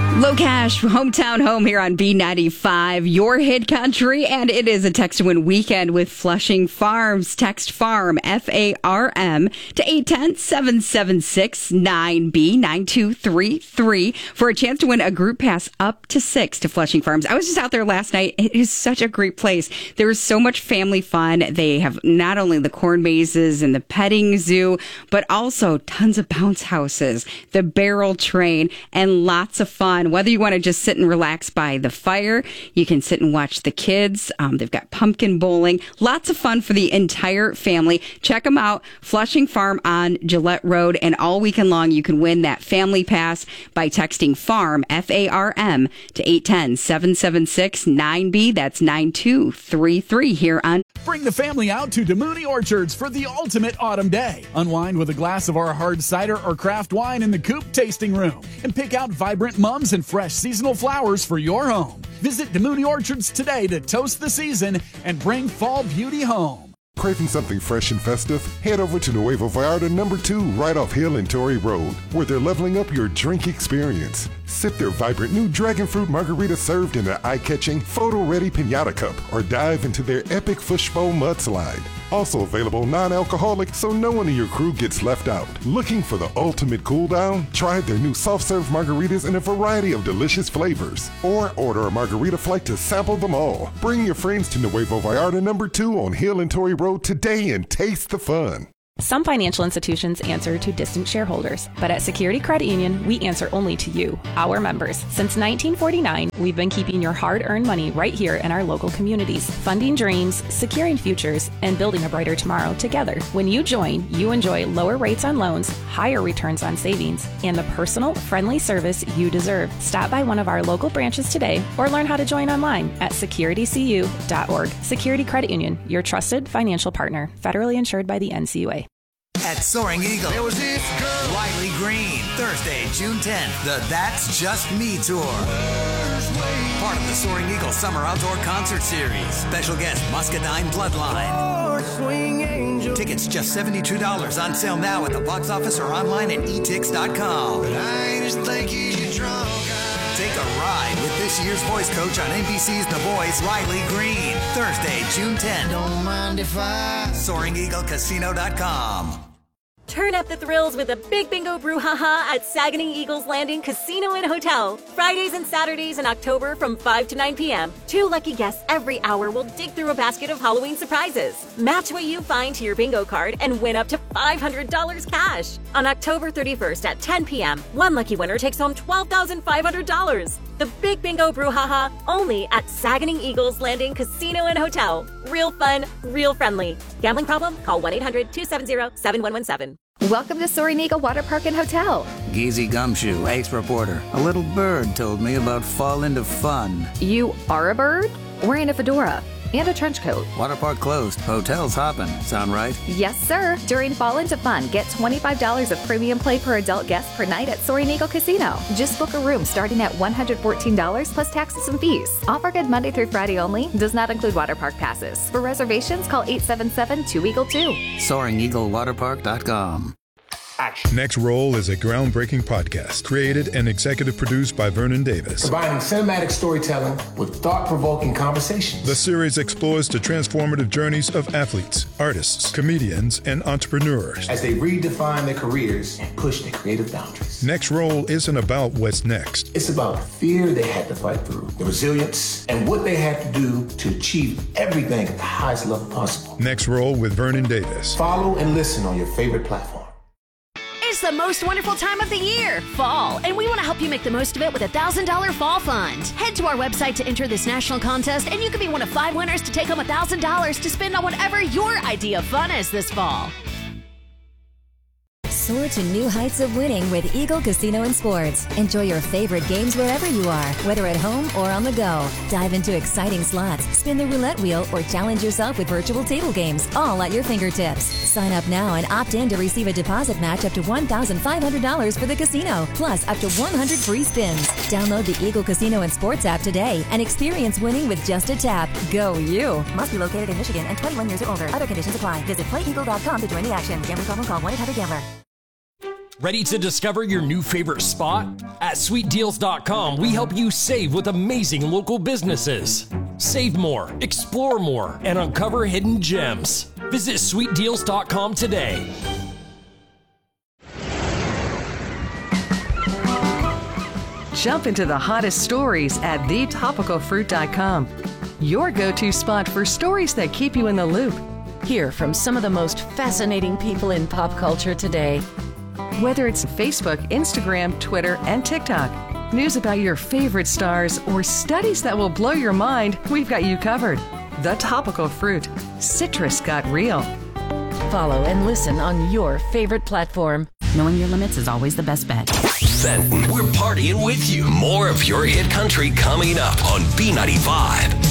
Low Cash, Hometown Home here on B95, your hit country, and it is a text to win weekend with Flushing Farms. Text FARM, F-A-R-M, to 810-776-9B9233 for a chance to win a group pass up to 6 to Flushing Farms. I was just out there last night. It is such a great place. There is so much family fun. They have not only the corn mazes and the petting zoo, but also tons of bounce houses, the barrel train, and lots of fun. Whether you want to just sit and relax by the fire, you can sit and watch the kids. They've got pumpkin bowling. Lots of fun for the entire family. Check them out. Flushing Farm on Gillette Road. And all weekend long, you can win that family pass by texting FARM, F-A-R-M, to 810-776-9B. That's 9233 here on. Bring the family out to DeMooney Orchards for the ultimate autumn day. Unwind with a glass of our hard cider or craft wine in the Coop tasting room. And pick out vibrant mums and fresh seasonal flowers for your home. Visit DeMooney Orchards today to toast the season and bring fall beauty home. Craving something fresh and festive? Head over to Nuevo Vallarta No. 2 right off Hill and Torrey Road, where they're leveling up your drink experience. Sip their vibrant new dragon fruit margarita served in an eye-catching, photo-ready piñata cup, or dive into their epic fishbowl mudslide. Also available non-alcoholic, so no one in your crew gets left out. Looking for the ultimate cool down? Try their new soft-serve margaritas in a variety of delicious flavors. Or order a margarita flight to sample them all. Bring your friends to Nuevo Vallarta No. 2 on Hill and Torrey Road today and taste the fun. Some financial institutions answer to distant shareholders, but at Security Credit Union, we answer only to you, our members. Since 1949, we've been keeping your hard-earned money right here in our local communities, funding dreams, securing futures, and building a brighter tomorrow together. When you join, you enjoy lower rates on loans, higher returns on savings, and the personal, friendly service you deserve. Stop by one of our local branches today or learn how to join online at securitycu.org. Security Credit Union, your trusted financial partner, federally insured by the NCUA. At Soaring Eagle, there was this girl, Riley Green, Thursday, June 10th, the That's Just Me Tour. Part of the Soaring Eagle Summer Outdoor Concert Series. Special guest, Muscadine Bloodline. Tickets just $72 on sale now at the box office or online at etix.com. I just think you're drunk. Take a ride with this year's voice coach on NBC's The Voice, Riley Green. Thursday, June 10th. Don't mind if I. SoaringEagleCasino.com. Turn up the thrills with a big bingo brouhaha at Saguenay Eagles Landing Casino and Hotel. Fridays and Saturdays in October from 5 to 9 p.m. 2 lucky guests every hour will dig through a basket of Halloween surprises. Match what you find to your bingo card and win up to $500 cash. On October 31st at 10 p.m., one lucky winner takes home $12,500. The Big Bingo Brouhaha, only at Saguenay Eagles Landing Casino and Hotel. Real fun, real friendly. Gambling problem? Call 1-800-270-7117. Welcome to Soaring Eagle Water Park and Hotel. Geezy Gumshoe, Ace Reporter. A little bird told me about Fall Into Fun. You are a bird? Wearing a fedora and a trench coat. Water park closed. Hotel's hopping. Sound right? Yes, sir. During Fall Into Fun, get $25 of premium play per adult guest per night at Soaring Eagle Casino. Just book a room starting at $114 plus taxes and fees. Offer good Monday through Friday only. Does not include water park passes. For reservations, call 877-2EAGLE-2. SoaringEagleWaterpark.com. Action. Next Roll is a groundbreaking podcast created and executive produced by Vernon Davis. Combining cinematic storytelling with thought-provoking conversations. The series explores the transformative journeys of athletes, artists, comedians, and entrepreneurs as they redefine their careers and push their creative boundaries. Next Roll isn't about what's next. It's about the fear they had to fight through, the resilience, and what they had to do to achieve everything at the highest level possible. Next Roll with Vernon Davis. Follow and listen on your favorite platform. It's the most wonderful time of the year, fall, and we want to help you make the most of it with a $1,000 fall fund. Head to our website to enter this national contest, and you could be one of 5 winners to take home $1,000 to spend on whatever your idea of fun is this fall. Soar to new heights of winning with Eagle Casino and Sports. Enjoy your favorite games wherever you are, whether at home or on the go. Dive into exciting slots, spin the roulette wheel, or challenge yourself with virtual table games, all at your fingertips. Sign up now and opt in to receive a deposit match up to $1,500 for the casino, plus up to 100 free spins. Download the Eagle Casino and Sports app today and experience winning with just a tap. Go you! Must be located in Michigan and 21 years or older. Other conditions apply. Visit playeagle.com to join the action. Gambling problem? Call 1-800-GAMBLER. Ready to discover your new favorite spot? At sweetdeals.com, we help you save with amazing local businesses. Save more, explore more, and uncover hidden gems. Visit sweetdeals.com today. Jump into the hottest stories at thetopicalfruit.com. Your go-to spot for stories that keep you in the loop. Hear from some of the most fascinating people in pop culture today. Whether it's Facebook, Instagram, Twitter, and TikTok, news about your favorite stars, or studies that will blow your mind, we've got you covered. The Topical Fruit. Citrus got real. Follow and listen on your favorite platform. Knowing your limits is always the best bet. Fenton, we're partying with you. More of your hit country coming up on B95.